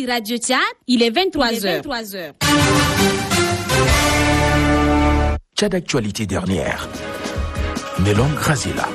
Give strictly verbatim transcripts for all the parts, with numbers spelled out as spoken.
sur Radio Tchad, il est vingt-trois heures. Tchad Actualité dernière. Melon Grazila.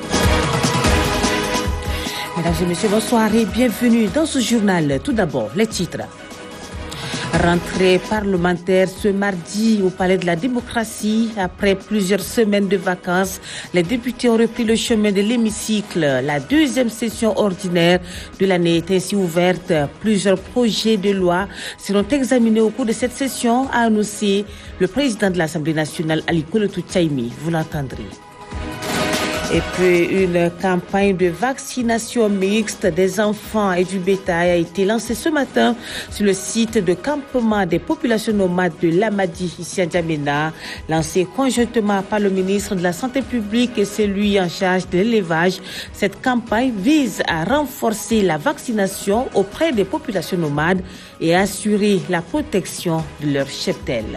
Mesdames et messieurs, bonsoir et bienvenue dans ce journal. Tout d'abord, les titres. Rentrée parlementaire ce mardi au Palais de la Démocratie. Après plusieurs semaines de vacances, les députés ont repris le chemin de l'hémicycle. La deuxième session ordinaire de l'année est ainsi ouverte. Plusieurs projets de loi seront examinés au cours de cette session, a annoncé le président de l'Assemblée nationale, Ali Koletou Tchaimi. Vous l'entendrez. Et puis, une campagne de vaccination mixte des enfants et du bétail a été lancée ce matin sur le site de campement des populations nomades de l'Amadi, ici à N'Djamena, lancée conjointement par le ministre de la Santé publique et celui en charge de l'élevage. Cette campagne vise à renforcer la vaccination auprès des populations nomades et à assurer la protection de leurs cheptels.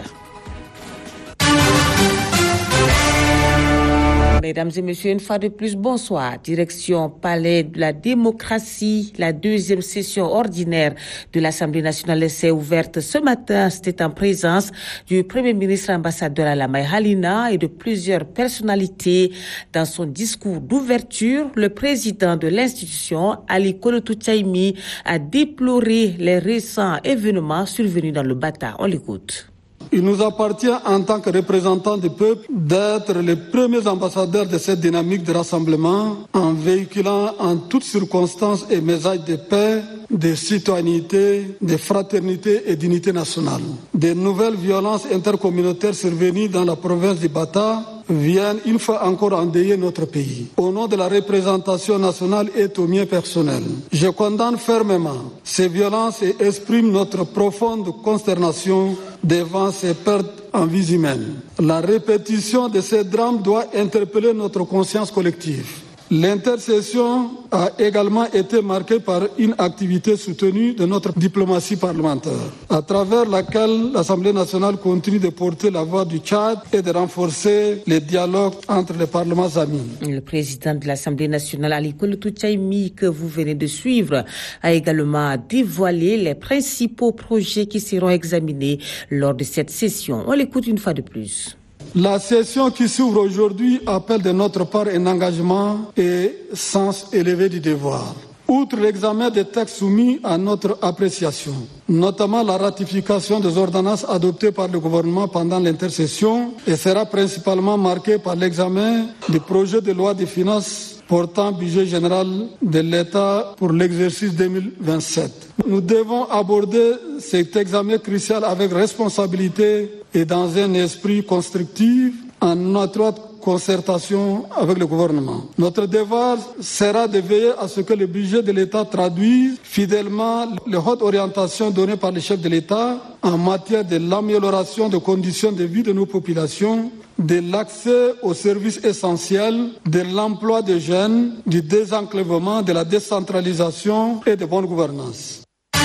Mesdames et messieurs, une fois de plus, bonsoir. Direction Palais de la Démocratie. La deuxième session ordinaire de l'Assemblée nationale s'est ouverte ce matin. C'était en présence du Premier ministre ambassadeur Alamay Halina et de plusieurs personnalités. Dans son discours d'ouverture, le président de l'institution, Ali Koletou Tchaimi, a déploré les récents événements survenus dans le Bata. On l'écoute. Il nous appartient en tant que représentants du peuple d'être les premiers ambassadeurs de cette dynamique de rassemblement en véhiculant en toutes circonstances et messages de paix, de citoyenneté, de fraternité et d'unité nationale. De nouvelles violences intercommunautaires survenues dans la province du Bata viennent une fois encore endeuiller notre pays. Au nom de la représentation nationale et au mien personnel, je condamne fermement ces violences et exprime notre profonde consternation devant ces pertes en vies humaines. La répétition de ces drames doit interpeller notre conscience collective. L'intercession a également été marquée par une activité soutenue de notre diplomatie parlementaire, à travers laquelle l'Assemblée nationale continue de porter la voix du Tchad et de renforcer les dialogues entre les parlements amis. Le président de l'Assemblée nationale, Ali Koletou Tchaimi, que vous venez de suivre, a également dévoilé les principaux projets qui seront examinés lors de cette session. On l'écoute une fois de plus. La session qui s'ouvre aujourd'hui appelle de notre part un engagement et sens élevé du devoir. Outre l'examen des textes soumis à notre appréciation, notamment la ratification des ordonnances adoptées par le gouvernement pendant l'intercession, et sera principalement marquée par l'examen du projet de loi de finances portant budget général de l'État pour l'exercice deux mille vingt-sept. Nous devons aborder cet examen crucial avec responsabilité et dans un esprit constructif, en étroite concertation avec le gouvernement. Notre devoir sera de veiller à ce que le budget de l'État traduise fidèlement les hautes orientations données par le chef de l'État en matière de l'amélioration des conditions de vie de nos populations, de l'accès aux services essentiels, de l'emploi des jeunes, du désenclavement, de la décentralisation et de bonne gouvernance.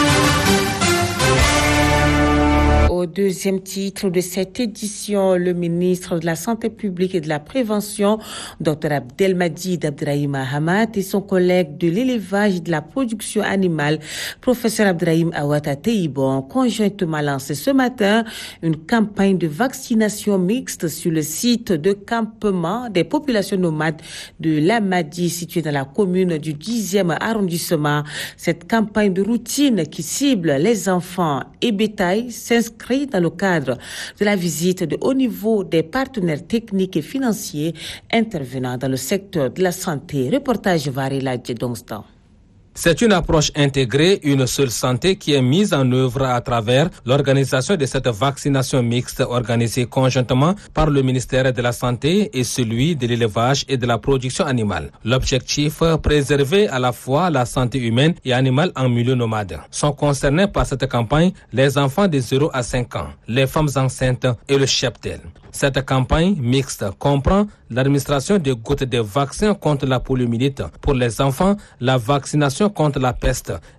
Au deuxième titre de cette édition, le ministre de la Santé publique et de la Prévention, docteur Abdelmadjid Abdrahim Hamad, et son collègue de l'élevage et de la production animale, professeur Abdrahim Awata Teibon, ont conjointement lancé ce matin une campagne de vaccination mixte sur le site de campement des populations nomades de l'Amadi, situé dans la commune du dixième arrondissement. Cette campagne de routine qui cible les enfants et bétail s'inscrit dans le cadre de la visite de haut niveau des partenaires techniques et financiers intervenant dans le secteur de la santé. Reportage Varela Djedongstan. C'est une approche intégrée, une seule santé qui est mise en œuvre à travers l'organisation de cette vaccination mixte organisée conjointement par le ministère de la Santé et celui de l'élevage et de la production animale. L'objectif, préserver à la fois la santé humaine et animale en milieu nomade. Sont concernés par cette campagne les enfants de zéro à cinq ans, les femmes enceintes et le cheptel. Cette campagne mixte comprend l'administration de gouttes de vaccins contre la poliomyélite pour les enfants, la vaccination contre la peste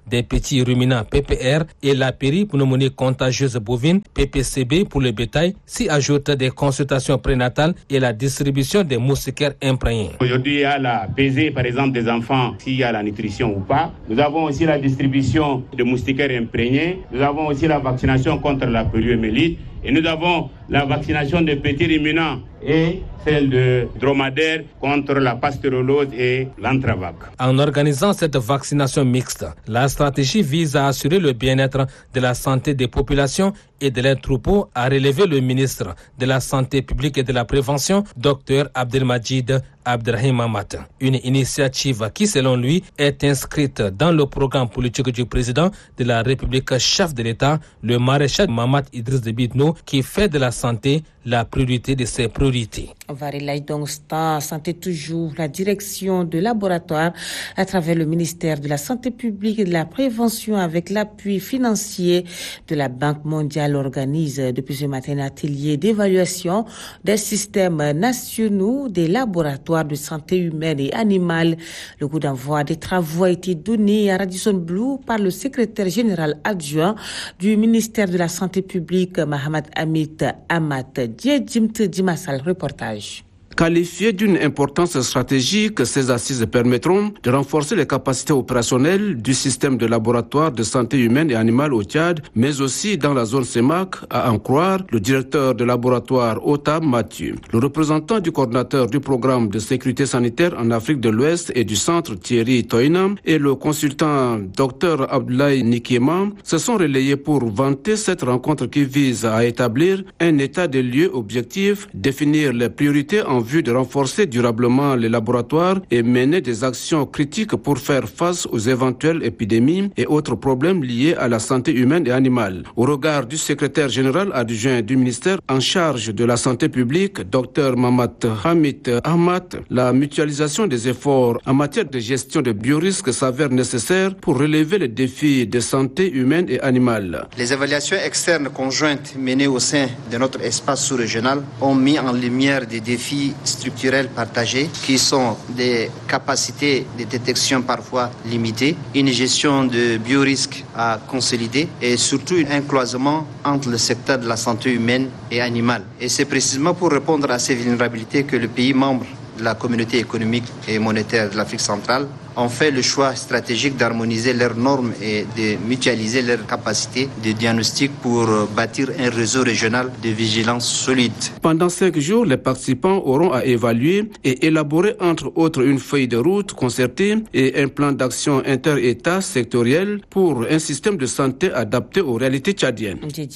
des petits ruminants P P R et la péripneumonie contagieuse bovine P P C B pour le bétail, s'y ajoutent des consultations prénatales et la distribution des moustiquaires imprégnés. Aujourd'hui, il y a la pesée, par exemple, des enfants, s'il y a la nutrition ou pas. Nous avons aussi la distribution de moustiquaires imprégnés. Nous avons aussi la vaccination contre la poliomyélite. Et nous avons la vaccination des petits ruminants et celle de dromadaires contre la pasteurolose et l'antravac. En organisant cette vaccination mixte, la stratégie vise à assurer le bien-être de la santé des populations et de leurs troupeaux, a relevé le ministre de la Santé publique et de la Prévention, Dr Abdelmajid Abderrahim Mamat. Une initiative qui, selon lui, est inscrite dans le programme politique du président de la République, chef de l'État, le maréchal Mahamat Idriss Déby Itno, qui fait de la santé la priorité de ses priorités. Varela Idongsta, santé toujours, la direction de laboratoire à travers le ministère de la Santé publique et de la Prévention avec l'appui financier de la Banque mondiale organise depuis ce matin un atelier d'évaluation des systèmes nationaux des laboratoires de santé humaine et animale. Le coup d'envoi des travaux a été donné à Radisson Blu par le secrétaire général adjoint du ministère de la Santé publique, Mohamed Amit Amat. Djedjimt Dimassal, reportage. Qualifiées d'une importance stratégique, ces assises permettront de renforcer les capacités opérationnelles du système de laboratoire de santé humaine et animale au Tchad, mais aussi dans la zone C E M A C, à en croire le directeur de laboratoire O T A M, Mathieu. Le représentant du coordinateur du programme de sécurité sanitaire en Afrique de l'Ouest et du centre, Thierry Toina, et le consultant Dr Abdoulaye Nikiema se sont relayés pour vanter cette rencontre qui vise à établir un état des lieux objectif, définir les priorités en vue de renforcer durablement les laboratoires et mener des actions critiques pour faire face aux éventuelles épidémies et autres problèmes liés à la santé humaine et animale. Au regard du secrétaire général adjoint du ministère en charge de la santé publique, Dr Mamat Hamid Ahmad, la mutualisation des efforts en matière de gestion de biorisques s'avère nécessaire pour relever les défis de santé humaine et animale. Les évaluations externes conjointes menées au sein de notre espace sous-régional ont mis en lumière des défis structurels partagés qui sont des capacités de détection parfois limitées, une gestion de biorisques à consolider et surtout un cloisonnement entre le secteur de la santé humaine et animale. Et c'est précisément pour répondre à ces vulnérabilités que le pays membre de la communauté économique et monétaire de l'Afrique centrale ont fait le choix stratégique d'harmoniser leurs normes et de mutualiser leurs capacités de diagnostic pour bâtir un réseau régional de vigilance solide. Pendant cinq jours, les participants auront à évaluer et élaborer entre autres une feuille de route concertée et un plan d'action inter-État sectoriel pour un système de santé adapté aux réalités tchadiennes.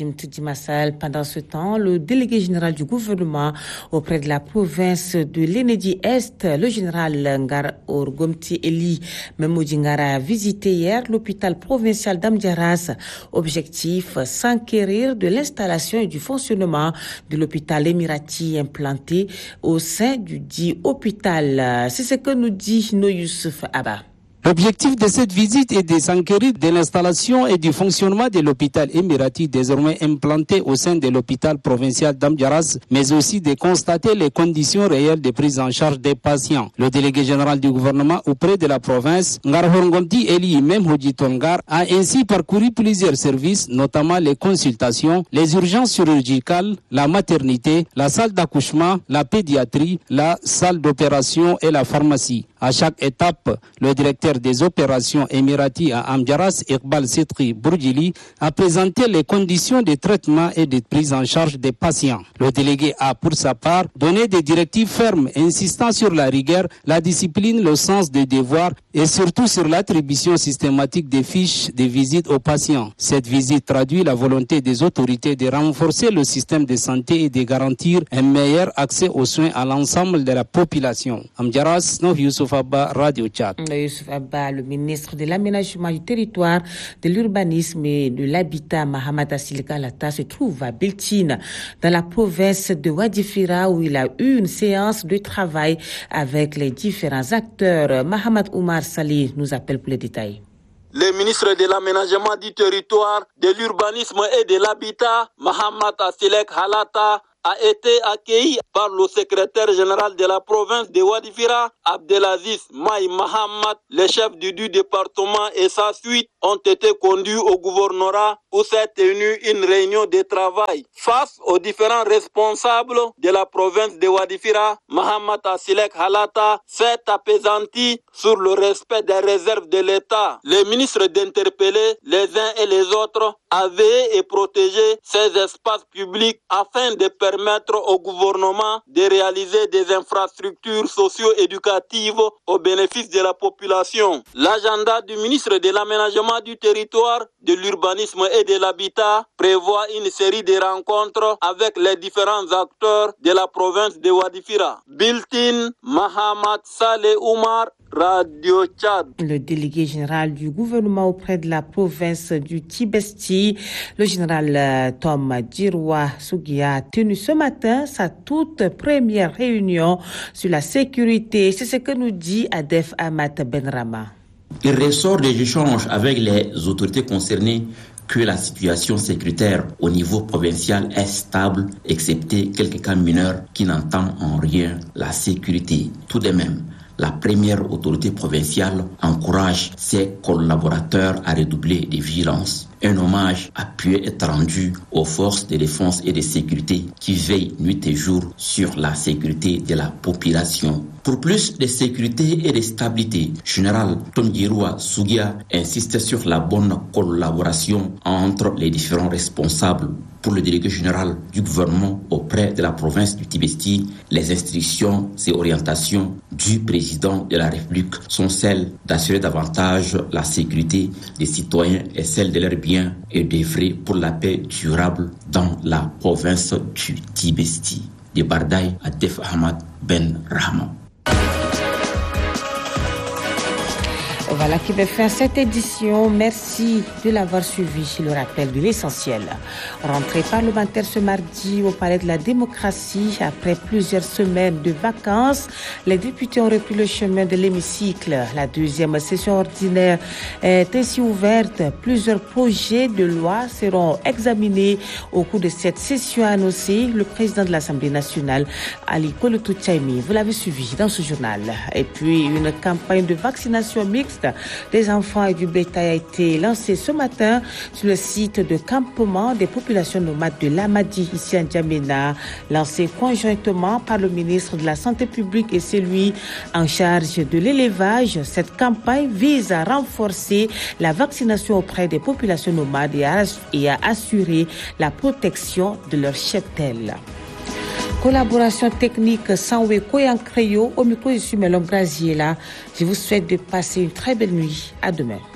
Pendant ce temps, le délégué général du gouvernement auprès de la province de l'Enedi-Est, le général Ngar Orgomti Eli Memoudi Ngara a visité hier l'hôpital provincial d'Amdiaras. Objectif, s'enquérir de l'installation et du fonctionnement de l'hôpital émirati implanté au sein du dit hôpital. C'est ce que nous dit No Youssouf Abba. L'objectif de cette visite est de s'enquérir de l'installation et du fonctionnement de l'hôpital émirati désormais implanté au sein de l'hôpital provincial d'Amdiaras, mais aussi de constater les conditions réelles de prise en charge des patients. Le délégué général du gouvernement auprès de la province, Ngarhorngomti Eli Memhoudji Tongar, a ainsi parcouru plusieurs services, notamment les consultations, les urgences chirurgicales, la maternité, la salle d'accouchement, la pédiatrie, la salle d'opération et la pharmacie. À chaque étape, le directeur des opérations émirati à Amdiaras, Iqbal Sitri Bourgili, a présenté les conditions de traitement et de prise en charge des patients. Le délégué a, pour sa part, donné des directives fermes, insistant sur la rigueur, la discipline, le sens des devoirs et surtout sur l'attribution systématique des fiches de visite aux patients. Cette visite traduit la volonté des autorités de renforcer le système de santé et de garantir un meilleur accès aux soins à l'ensemble de la population. Amdiaras, Nof Youssouf Abba, Radio Tchad. Youssouf Abba, le ministre de l'aménagement du territoire, de l'urbanisme et de l'habitat, Mohamed Assil Galata, se trouve à Beltine, dans la province de Wadifira, où il a eu une séance de travail avec les différents acteurs. Mohamed Oumar Salih nous appelle pour les détails. Le ministre de l'aménagement du territoire, de l'urbanisme et de l'habitat, Mohamed Assilek Halata, a été accueilli par le secrétaire général de la province de Wadifira, Abdelaziz Maï Mahamad, le chef du, du département et sa suite ont été conduits au gouvernorat où s'est tenue une réunion de travail. Face aux différents responsables de la province de Wadifira, Mahamat Asilek Halata s'est apaisanti sur le respect des réserves de l'État. Les ministres d'interpeller les uns et les autres à veiller et protéger ces espaces publics afin de permettre au gouvernement de réaliser des infrastructures socio-éducatives au bénéfice de la population. L'agenda du ministre de l'Aménagement du territoire, de l'urbanisme et de l'habitat prévoit une série de rencontres avec les différents acteurs de la province de Wadifira. Biltin Mahamat Saleh Oumar, Radio Tchad. Le délégué général du gouvernement auprès de la province du Tibesti, le général Tom Djiroua Sougia, a tenu ce matin sa toute première réunion sur la sécurité. C'est ce que nous dit Adef Ahmad Benrama. Il ressort des échanges avec les autorités concernées que la situation sécuritaire au niveau provincial est stable, excepté quelques cas mineurs qui n'entendent en rien la sécurité. Tout de même, la première autorité provinciale encourage ses collaborateurs à redoubler de vigilance. Un hommage appuyé est rendu aux forces de défense et de sécurité qui veillent nuit et jour sur la sécurité de la population. Pour plus de sécurité et de stabilité, Général Tom Djiroua Sougia insiste sur la bonne collaboration entre les différents responsables. Pour le délégué général du gouvernement auprès de la province du Tibesti, les instructions et orientations du président de la République sont celles d'assurer davantage la sécurité des citoyens et celle de leurs biens et d'œuvrer pour la paix durable dans la province du Tibesti. De Bardaï à Def Ahmad Ben Rahman. Voilà qui met fin à cette édition. Merci de l'avoir suivi. Le rappel de l'essentiel. Rentrée parlementaire ce mardi au Palais de la Démocratie. Après plusieurs semaines de vacances, les députés ont repris le chemin de l'hémicycle. La deuxième session ordinaire est ainsi ouverte. Plusieurs projets de loi seront examinés au cours de cette session, a annoncé le président de l'Assemblée nationale, Ali Kolotou Tchaimi. Vous l'avez suivi dans ce journal. Et puis, une campagne de vaccination mixte des enfants et du bétail a été lancée ce matin sur le site de campement des populations nomades de l'Amadi, ici à N'Djamena, lancée conjointement par le ministre de la Santé publique et celui en charge de l'élevage. Cette campagne vise à renforcer la vaccination auprès des populations nomades et à, et à assurer la protection de leurs cheptels. Collaboration technique sans Weko et en Créo. Au micro, je suis Mélom Graziella. Je vous souhaite de passer une très belle nuit. À demain.